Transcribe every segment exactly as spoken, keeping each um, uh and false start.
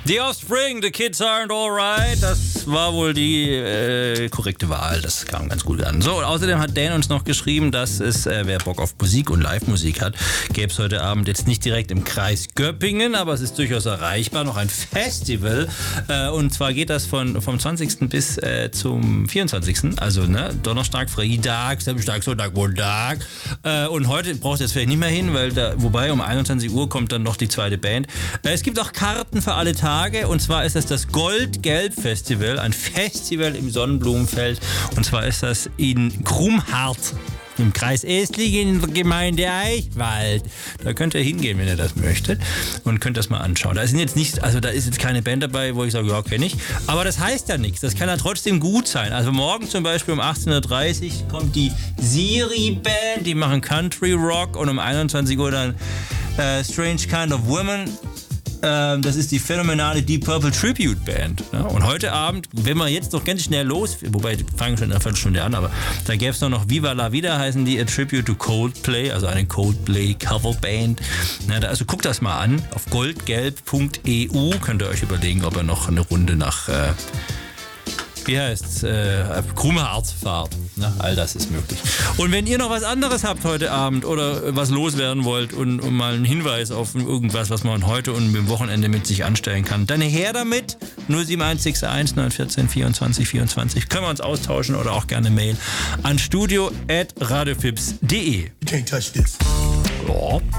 The Offspring, The Kids Aren't Alright, das war wohl die äh, korrekte Wahl, das kam ganz gut an. So, und außerdem hat Dan uns noch geschrieben, dass es, äh, wer Bock auf Musik und Live-Musik hat, gäbe es heute Abend jetzt nicht direkt im Kreis Göppingen, aber es ist durchaus erreichbar, noch ein Festival. Äh, und zwar geht das von, vom zwanzigsten bis äh, zum vierundzwanzigsten Also ne, Donnerstag, Freitag, Samstag, Sonntag, Montag. Äh, und heute braucht ihr jetzt vielleicht nicht mehr hin, weil da, wobei um einundzwanzig Uhr kommt dann noch die zweite Band. Äh, es gibt auch Karten für alle Tage. Und zwar ist das das Gold-Gelb-Festival, ein Festival im Sonnenblumenfeld. Und zwar ist das in Krumhardt im Kreis Esslingen in der Gemeinde Eichwald. Da könnt ihr hingehen, wenn ihr das möchtet, und könnt das mal anschauen. Da sind jetzt nicht, also da ist jetzt keine Band dabei, wo ich sage, ja, kenne ich. Aber das heißt ja nichts. Das kann ja trotzdem gut sein. Also morgen zum Beispiel um achtzehn Uhr dreißig kommt die Siri Band, die machen Country Rock, und um einundzwanzig Uhr dann äh, Strange Kind of Woman. Das ist die phänomenale Deep Purple Tribute Band. Und heute Abend, wenn wir jetzt noch ganz schnell los, wobei die fangen schon in einer Viertelstunde an, aber da gäbe es noch Viva La Vida, heißen die, A Tribute to Coldplay, also eine Coldplay Coverband. Also guckt das mal an, auf goldgelb punkt e u könnt ihr euch überlegen, ob ihr noch eine Runde nach, äh, wie heißt's, äh, Krumhardt fahrt. Na, all das ist möglich. Und wenn ihr noch was anderes habt heute Abend oder was loswerden wollt und, und mal einen Hinweis auf irgendwas, was man heute und im Wochenende mit sich anstellen kann, dann her damit. null sieben eins sechs eins neun eins vier vierundzwanzig vierundzwanzig. Können wir uns austauschen oder auch gerne mailen an studio at radiofips punkt de. You can't touch this. Ja. You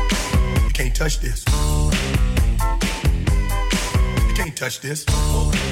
can't touch this. You can't touch this.